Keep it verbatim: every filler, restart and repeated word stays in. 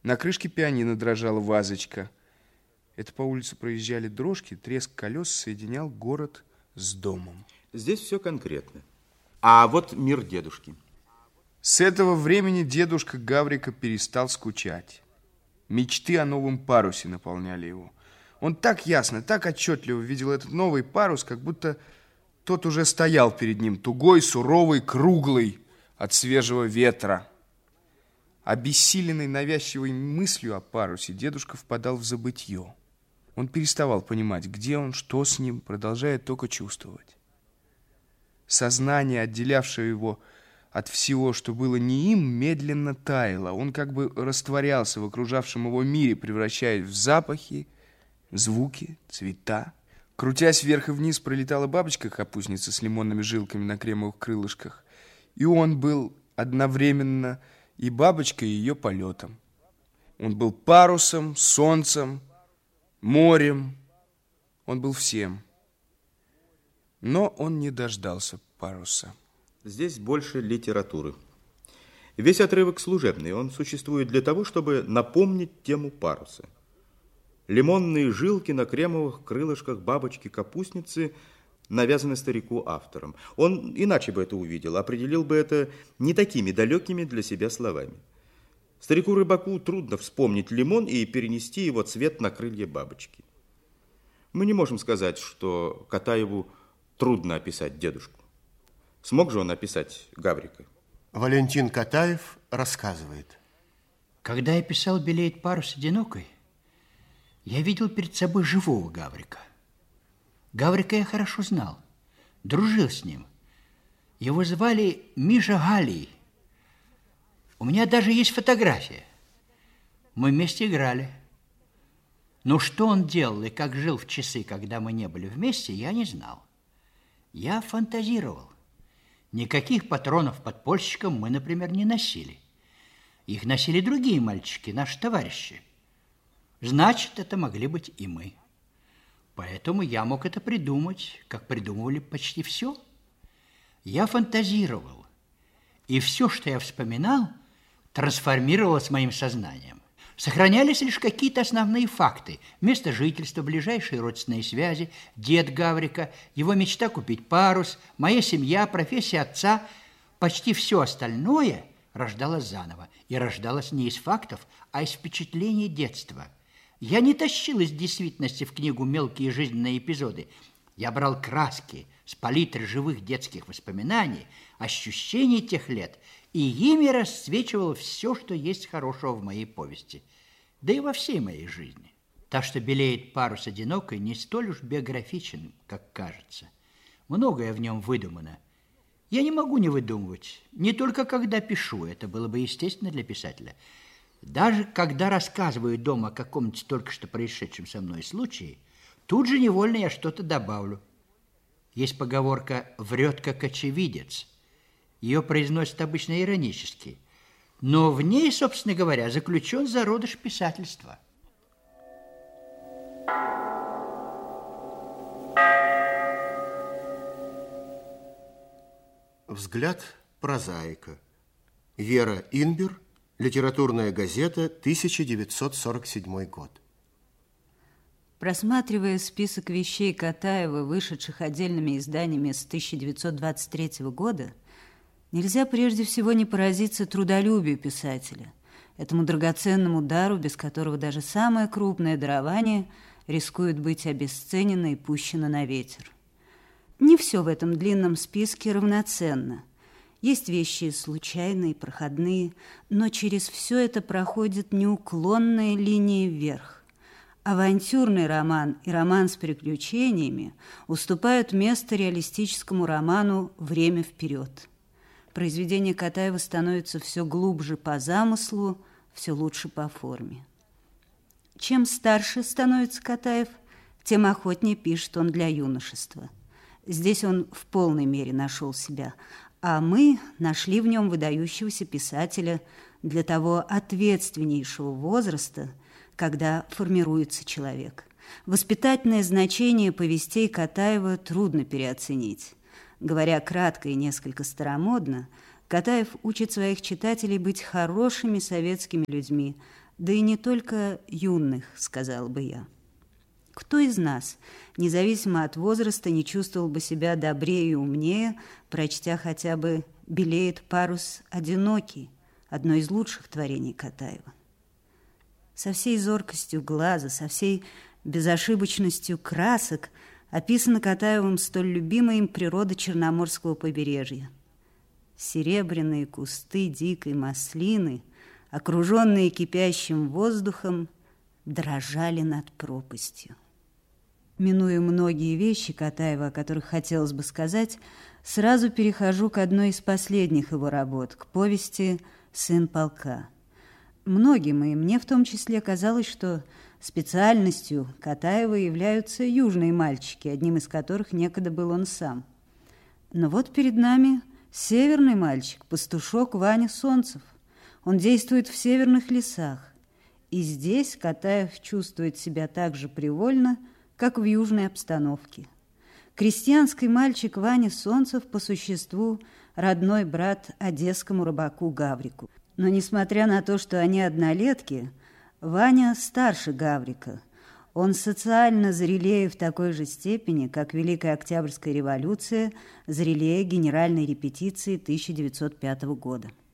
На крышке пианино дрожала вазочка. Это по улице проезжали дрожки, треск колес соединял город с домом. Здесь все конкретно. А вот мир дедушки. С этого времени дедушка Гаврика перестал скучать. Мечты о новом парусе наполняли его. Он так ясно, так отчетливо видел этот новый парус, как будто тот уже стоял перед ним, тугой, суровый, круглый, от свежего ветра. Обессиленный навязчивой мыслью о парусе, дедушка впадал в забытье. Он переставал понимать, где он, что с ним, продолжая только чувствовать. Сознание, отделявшее его от всего, что было не им, медленно таяло. Он как бы растворялся в окружавшем его мире, превращаясь в запахи, звуки, цвета. Крутясь вверх и вниз, пролетала бабочка-капустница с лимонными жилками на кремовых крылышках. И он был одновременно и бабочкой, и ее полетом. Он был парусом, солнцем, морем. Он был всем. Но он не дождался паруса. Здесь больше литературы. Весь отрывок служебный. Он существует для того, чтобы напомнить тему паруса. Лимонные жилки на кремовых крылышках бабочки-капустницы навязаны старику автором. Он иначе бы это увидел, определил бы это не такими далекими для себя словами. Старику-рыбаку трудно вспомнить лимон и перенести его цвет на крылья бабочки. Мы не можем сказать, что Катаеву трудно описать дедушку. Смог же он описать Гаврика? Валентин Катаев рассказывает. Когда я писал «Белеет парус одинокой», я видел перед собой живого Гаврика. Гаврика я хорошо знал, дружил с ним. Его звали Миша Галий. У меня даже есть фотография. Мы вместе играли. Но что он делал и как жил в часы, когда мы не были вместе, я не знал. Я фантазировал. Никаких патронов подпольщикам мы, например, не носили. Их носили другие мальчики, наши товарищи. Значит, это могли быть и мы. Поэтому я мог это придумать, как придумывали почти все. Я фантазировал. И все, что я вспоминал, трансформировалось моим сознанием. Сохранялись лишь какие-то основные факты. Место жительства, ближайшие родственные связи, дед Гаврика, его мечта купить парус, моя семья, профессия отца. Почти все остальное рождалось заново. И рождалось не из фактов, а из впечатлений детства. Я не тащил из действительности в книгу мелкие жизненные эпизоды. Я брал краски с палитры живых детских воспоминаний, ощущений тех лет, и ими расцвечивал все, что есть хорошего в моей повести, да и во всей моей жизни. Так что «Белеет парус одинокой» не столь уж биографичен, как кажется. Многое в нем выдумано. Я не могу не выдумывать, не только когда пишу, это было бы естественно для писателя. Даже когда рассказываю дома о каком-нибудь только что происшедшем со мной случае, тут же невольно я что-то добавлю. Есть поговорка «врет как очевидец». Ее произносят обычно иронически. Но в ней, собственно говоря, заключен зародыш писательства. Взгляд прозаика. Вера Инбер. Литературная газета, тысяча девятьсот сорок седьмой год. Просматривая список вещей Катаева, вышедших отдельными изданиями с тысяча девятьсот двадцать третьего года, нельзя прежде всего не поразиться трудолюбию писателя, этому драгоценному дару, без которого даже самое крупное дарование рискует быть обесценено и пущено на ветер. Не все в этом длинном списке равноценно. Есть вещи случайные, проходные, но через все это проходит неуклонная линия вверх. Авантюрный роман и роман с приключениями уступают место реалистическому роману «Время вперед». Произведение Катаева становится все глубже по замыслу, все лучше по форме. Чем старше становится Катаев, тем охотнее пишет он для юношества. Здесь он в полной мере нашел себя, а мы нашли в нем выдающегося писателя для того ответственнейшего возраста, когда формируется человек. Воспитательное значение повестей Катаева трудно переоценить. Говоря кратко и несколько старомодно, Катаев учит своих читателей быть хорошими советскими людьми, Да и не только юных, сказала бы я. Кто из нас, независимо от возраста, не чувствовал бы себя добрее и умнее, прочтя хотя бы «Белеет парус одинокий», одно из лучших творений Катаева? Со всей зоркостью глаза, со всей безошибочностью красок описана Катаевым столь любимая им природа Черноморского побережья. Серебряные кусты дикой маслины, окруженные кипящим воздухом, дрожали над пропастью. Минуя многие вещи Катаева, о которых хотелось бы сказать, сразу перехожу к одной из последних его работ, к повести «Сын полка». Многим, и мне в том числе, казалось, что специальностью Катаева являются южные мальчики, одним из которых некогда был он сам. Но вот перед нами северный мальчик, пастушок Ваня Солнцев. Он действует в северных лесах. И здесь Катаев чувствует себя так же привольно, как в южной обстановке. Крестьянский мальчик Ваня Солнцев по существу родной брат одесскому рыбаку Гаврику. Но несмотря на то, что они однолетки, Ваня старше Гаврика. Он социально зрелее в такой же степени, как Великая Октябрьская революция зрелее генеральной репетиции тысяча девятьсот пятого года.